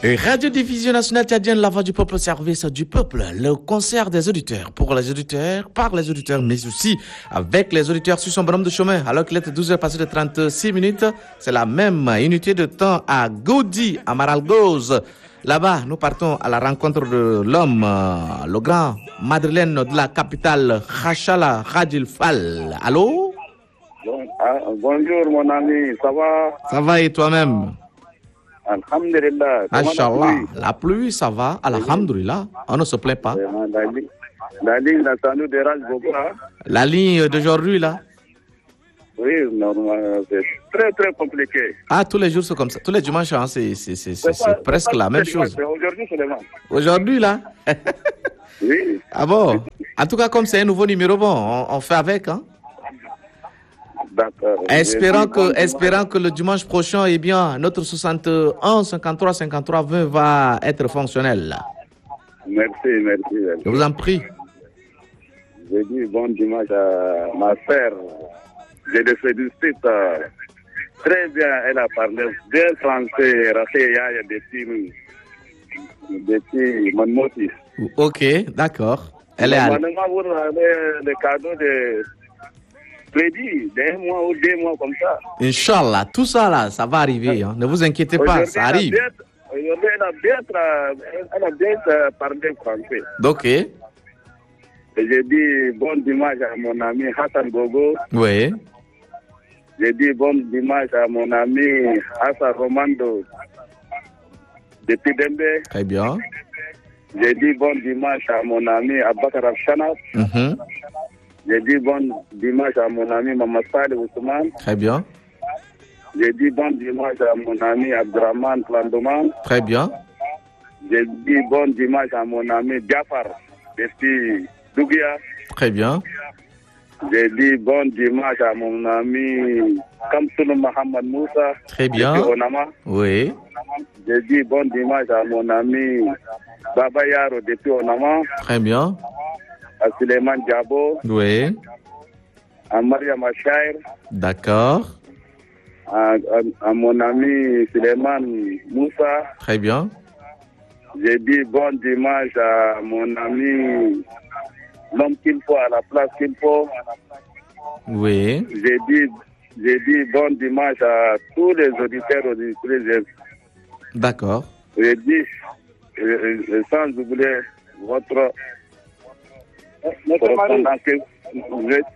Radio-diffusion nationale tchadienne, la voix du peuple au service du peuple. Le concert des auditeurs, pour les auditeurs, par les auditeurs, mais aussi avec les auditeurs sur son bonhomme de chemin. Alors qu'il est 12h passé de 36 minutes, c'est la même unité de temps à Goudi, à Maralgoz. Là-bas, nous partons à la rencontre de l'homme, le grand madrilène de la capitale, Khachala Radil Fall. Allô? Bonjour mon ami, ça va? Ça va et toi-même? Alhamdulillah. Inch'Allah, la pluie, ça va, alhamdulillah, on ne se plaint pas. La ligne nous dérange beaucoup. Hein? La ligne d'aujourd'hui, là? Oui, normalement, c'est très très compliqué. Ah, tous les jours, c'est comme ça. Tous les dimanches, hein, c'est presque la même chose. Aujourd'hui, seulement. Aujourd'hui, là? Oui. Ah bon? En tout cas, comme c'est un nouveau numéro, bon, on fait avec, hein? D'accord. Espérant que le dimanche prochain, eh bien, notre 61 53 53 20 va être fonctionnel. Merci. Je vous en prie. Je dis bon dimanche à ma sœur. Je le félicite. Très bien, elle a parlé bien français. Depuis mon motif. Ok, d'accord. Elle est à... Normalement, vous avez le cadeau de... prédit d'un mois ou 2 mois comme ça. Inch'Allah, tout ça là, ça va arriver. Hein. Ne vous inquiétez pas, ça arrive. Aujourd'hui, elle a bien parlé français. Ok. Et j'ai dit bon dimanche à mon ami Hassan Gogo. Oui. J'ai dit bon dimanche à mon ami Hassan Romando depuis Dembe. Très bien. J'ai dit bon dimanche à mon ami Abakar Afshanaf. J'ai dit bon dimanche à mon ami Mamasali Ousmane. Très bien. J'ai dit bon dimanche à mon ami Abdraman Plandoman. Très bien. J'ai dit bon dimanche à mon ami Jafar depuis Dougia. Très bien. J'ai dit bon dimanche à mon ami Kamsoul Mohamed Moussa. Très bien. Depuis Onama. Oui. J'ai dit bon dimanche à mon ami Baba Yaro depuis Onama. Très bien. À Suleiman Diabo. Oui. À Maria Machair. D'accord. À mon ami Suleiman Moussa. Très bien. J'ai dit bon dimanche à mon ami l'homme qu'il faut à la place qu'il faut. Oui. J'ai dit bon dimanche à tous les auditeurs auditrices. D'accord. J'ai dit sans oublier votre correspondant que vous êtes.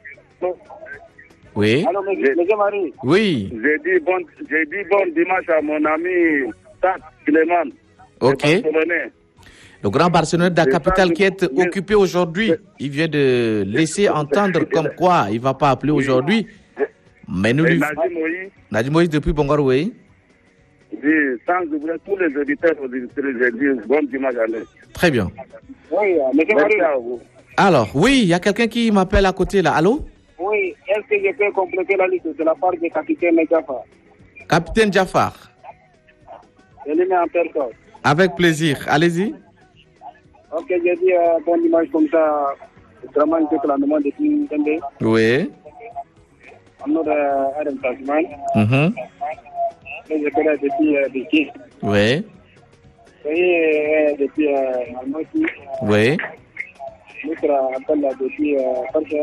Oui. Alors, monsieur Marie. Oui. J'ai dit bon dimanche à mon ami Tad Suleiman. Ok. Le grand Barcelonais de la capitale qui est occupé aujourd'hui, il vient de laisser entendre comme quoi il ne va pas appeler aujourd'hui. Mais nous lui... Nadim Moïse depuis Bongor, oui. Sans oublier tous les auditeurs, j'ai dit bon dimanche à lui. Très bien. Oui, merci à vous. Alors, oui, il y a quelqu'un qui m'appelle à côté là. Allô? Oui, est-ce que je peux compléter la liste de la part du capitaine Jafar? Capitaine Jafar. Je le mets en personne. Avec plaisir. Allez-y. Ok, j'ai dit bon dimanche comme ça. Vraiment, je fais la demande depuis Dende. Oui. On a un déplacement. Je fais depuis Biki. Oui. Et depuis Malmoti. Oui. Notre appel depuis Farcha.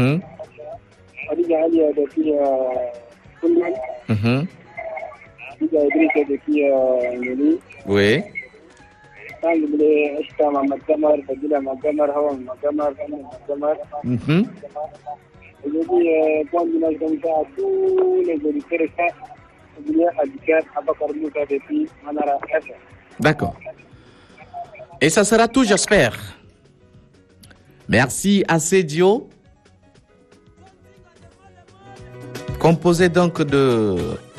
Adija Ali depuis Kundan. Adija Idriss depuis Nili. Oui. Sans oublier Ashta Mohamed Gamar, Fadila Mohamed Hawan Mohamed. Mhm. Je dis bon dimanche comme ça à tous les auditeurs et oublier Adikar Abakar Moussa depuis Manara F. D'accord. Et ça sera tout, j'espère. Merci à Cédio. Composé donc de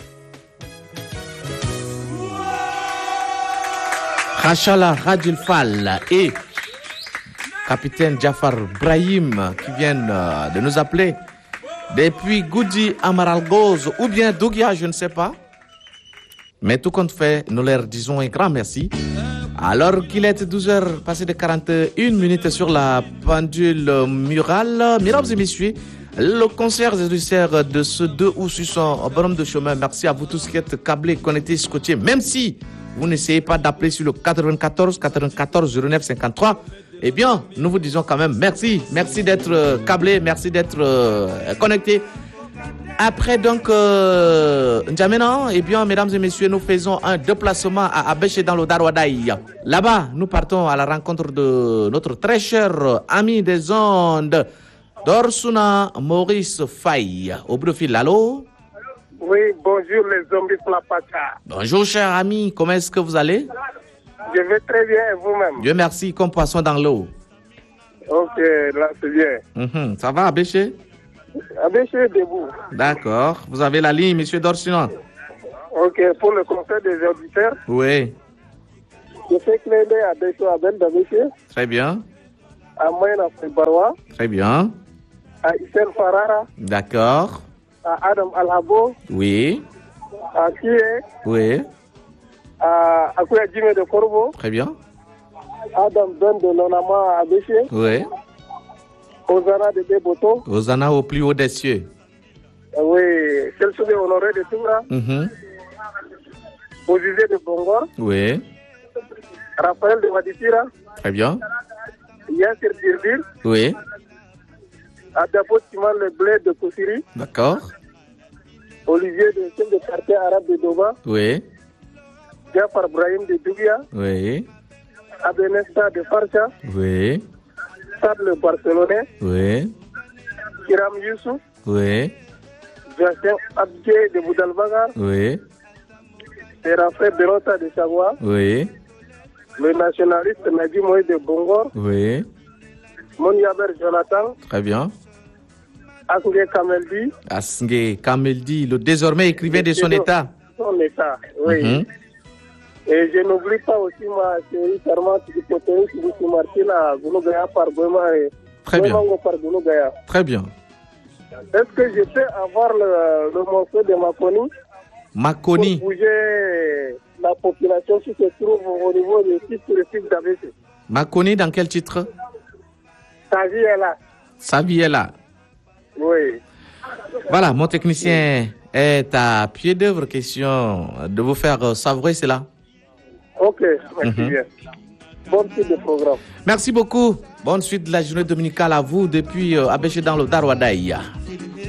Khachala Radil Fall et capitaine Jafar Brahim qui viennent de nous appeler depuis Goudi Amaralgoz ou bien Dougia, je ne sais pas. Mais tout compte fait, nous leur disons un grand merci. Alors qu'il est 12h passé de 41 minutes sur la pendule murale, mesdames et messieurs, le concert des auditeurs de ce 2 août sur son bonhomme de chemin. Merci à vous tous qui êtes câblés, connectés, scotchés, même si vous n'essayez pas d'appeler sur le 94 94 09 53. Eh bien, nous vous disons quand même merci. Merci d'être câblé, merci d'être connecté. Après donc N'Djamena, eh bien, mesdames et messieurs, nous faisons un déplacement à Abéché dans le Darwadaï. Là-bas, nous partons à la rencontre de notre très cher ami des ondes, Dorsuna Maurice Faye. Au bout de fil, allô? Oui, bonjour les zombies Flapacha. Bonjour cher ami, comment est-ce que vous allez? Je vais très bien et vous-même? Dieu merci, comme poisson dans l'eau. Ok, là c'est bien. Ça va Abéché? Abéché est debout. D'accord, vous avez la ligne, monsieur Dorsuna. Ok, pour le conseil des auditeurs, Oui, je fais clin d'œil à Desso Abel d'Abéché, très bien, à Moyena Barwa, très bien. à Issel Farara, D'accord, à Adam Alhabo, oui, à Kie, oui, à Akouya Djime de Corvo, très bien, Adam Don de Lonama à Abéché, oui. Ozana de Deboto, Hosanna au plus haut des cieux. oui, Chelsoube Honoré de Toura, Bozizé de Bongor, Oui, Raphaël de Waditira, très bien, Yassir Dirdir, oui, Adabo Timan Le Blé de Koussiri, d'accord, Olivier de chef de quartier arabe de Doba, oui, Jafar Brahim de Dougia, oui, Abenesta de Farcha, oui, Sad le Barcelonais, oui, Kiram Youssouf, oui, Jacques Abdje de Boudalbagar, oui, Serafé Berota de Chagua, oui, le nationaliste Nadi Moïse de Bongor, oui, Moniaber Jonathan, très bien. Asnge Kameldi, Asnge Kameldi, le désormais écrivain de son état. Son état, oui. Et je n'oublie pas aussi ma chérie charmante du côté de Martina Gounogaya par Goma et Très bien. par Gounogaya. Très bien. Est-ce que je peux avoir le morceau de Makoni Makoni. pour bouger la population qui se trouve au niveau des sites touristiques d'ABC? Makoni dans quel titre? Sa vie est là. Sa vie est là. Oui. Voilà, mon technicien est à pied d'œuvre. Question de vous faire savourer cela. Ok, merci bien. Bonne suite de programme. Merci beaucoup. Bonne suite de la journée dominicale à vous depuis Abéché dans le Darwadaï.